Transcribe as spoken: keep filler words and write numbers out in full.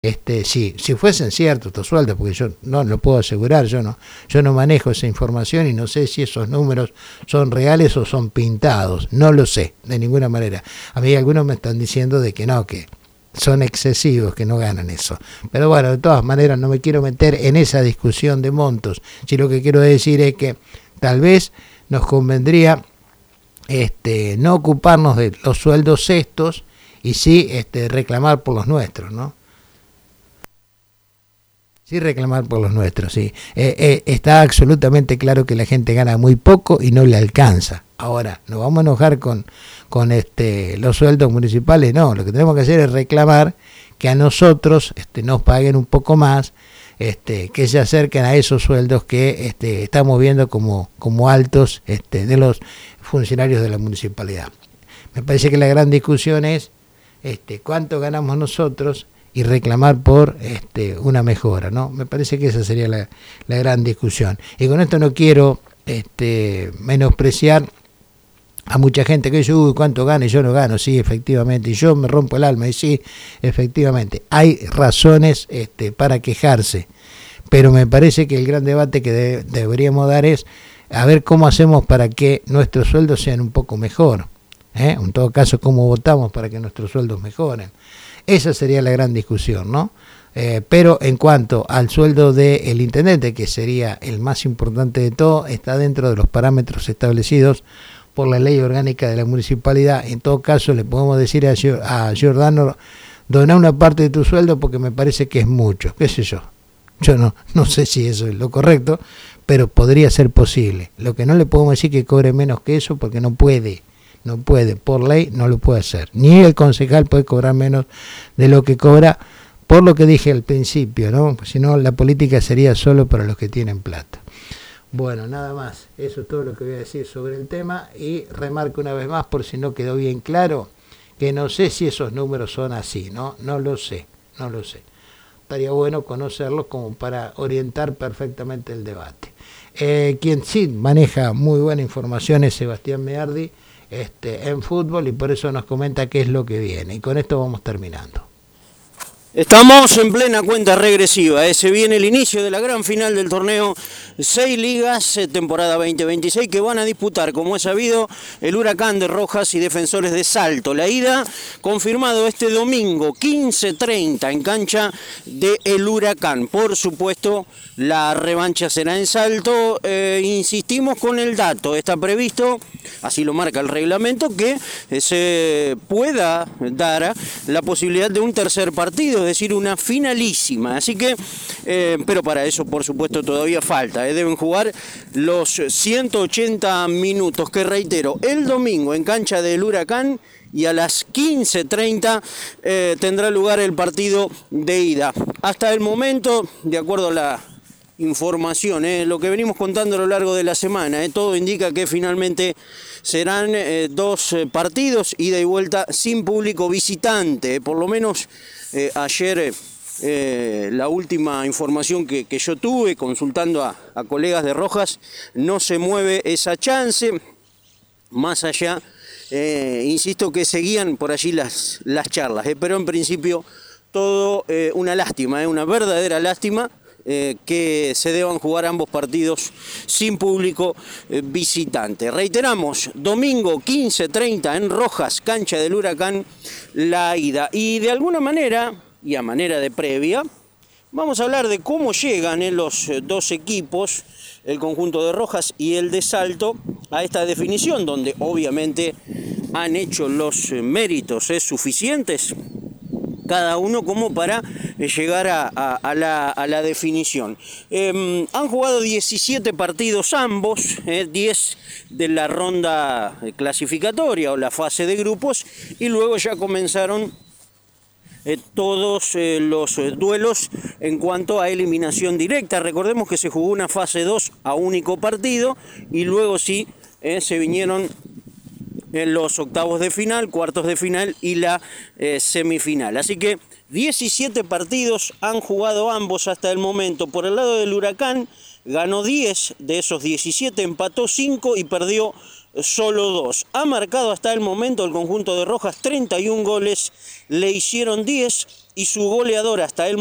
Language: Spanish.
Este, sí, si fuesen ciertos estos sueldos, porque yo no lo puedo asegurar, yo no, yo no manejo esa información y no sé si esos números son reales o son pintados, no lo sé, de ninguna manera. A mí algunos me están diciendo de que no, que son excesivos, que no ganan eso. Pero bueno, de todas maneras no me quiero meter en esa discusión de montos, si lo que quiero decir es que tal vez nos convendría este, no ocuparnos de los sueldos estos y sí este, reclamar por los nuestros, ¿no? Sí, reclamar por los nuestros, sí. Eh, eh, está absolutamente claro que la gente gana muy poco y no le alcanza. Ahora, ¿nos vamos a enojar con, con este, los sueldos municipales? No, lo que tenemos que hacer es reclamar que a nosotros este, nos paguen un poco más, este, que se acerquen a esos sueldos que este, estamos viendo como, como altos este, de los funcionarios de la municipalidad. Me parece que la gran discusión es este, cuánto ganamos nosotros y reclamar por este, una mejora, ¿no? Me parece que esa sería la, la gran discusión. Y con esto no quiero este, menospreciar a mucha gente que dice, uy, ¿cuánto gana? Y yo no gano, sí, efectivamente, y yo me rompo el alma, y sí, efectivamente, hay razones este, para quejarse, pero me parece que el gran debate que de, deberíamos dar es a ver cómo hacemos para que nuestros sueldos sean un poco mejor, ¿eh? En todo caso, cómo votamos para que nuestros sueldos mejoren. Esa sería la gran discusión, ¿no? Eh, pero en cuanto al sueldo del intendente, que sería el más importante de todo, está dentro de los parámetros establecidos por la ley orgánica de la municipalidad. En todo caso, le podemos decir a, a Giordano, doná una parte de tu sueldo porque me parece que es mucho, qué sé yo. Yo no, no sé si eso es lo correcto, pero podría ser posible. Lo que no le podemos decir que cobre menos que eso porque no puede. No puede, por ley no lo puede hacer. Ni el concejal puede cobrar menos de lo que cobra, por lo que dije al principio, ¿no? Si no, la política sería solo para los que tienen plata. Bueno, nada más. Eso es todo lo que voy a decir sobre el tema. Y remarco una vez más, por si no quedó bien claro, que no sé si esos números son así, ¿no? No lo sé, no lo sé. Estaría bueno conocerlos como para orientar perfectamente el debate. Eh, quien sí maneja muy buena información es Sebastián Meardi, Este, en fútbol, y por eso nos comenta qué es lo que viene. Y con esto vamos terminando. Estamos en plena cuenta regresiva, ¿eh? Se viene el inicio de la gran final del torneo Seis Ligas, eh, temporada veinte veintiséis, que van a disputar, como es sabido, el Huracán de Rojas y Defensores de Salto. La ida confirmado este domingo, quince treinta, en cancha de el Huracán. Por supuesto, la revancha será en Salto. Eh, insistimos con el dato, está previsto, así lo marca el reglamento, que eh, se pueda dar la posibilidad de un tercer partido, es decir, una finalísima. Así que, eh, pero para eso, por supuesto, todavía falta. Eh. Deben jugar los ciento ochenta minutos, que reitero, el domingo en cancha del Huracán, y a las quince treinta eh, tendrá lugar el partido de ida. Hasta el momento, de acuerdo a la información, eh, lo que venimos contando a lo largo de la semana, eh, todo indica que finalmente serán eh, dos eh, partidos, ida y vuelta, sin público visitante. Eh, por lo menos eh, ayer eh, eh, la última información que, que yo tuve consultando a, a colegas de Rojas, no se mueve esa chance. Más allá, eh, insisto que seguían por allí las, las charlas, eh, pero en principio todo eh, una lástima, eh, una verdadera lástima. Eh, que se deban jugar ambos partidos sin público eh, visitante. Reiteramos, domingo quince treinta en Rojas, cancha del Huracán, la ida. Y de alguna manera, y a manera de previa, vamos a hablar de cómo llegan eh, los eh, dos equipos, el conjunto de Rojas y el de Salto, a esta definición, donde obviamente han hecho los eh, méritos eh, suficientes cada uno como para llegar a, a, a, la, a la definición. Eh, han jugado diecisiete partidos ambos, eh, diez de la ronda clasificatoria o la fase de grupos, y luego ya comenzaron eh, todos eh, los eh, duelos en cuanto a eliminación directa. Recordemos que se jugó una fase dos a único partido, y luego sí eh, se vinieron en los octavos de final, cuartos de final y la eh, semifinal. Así que diecisiete partidos han jugado ambos hasta el momento. Por el lado del Huracán, ganó diez de esos diecisiete, empató cinco y perdió solo dos. Ha marcado hasta el momento el conjunto de Rojas treinta y un goles, le hicieron diez y su goleador hasta el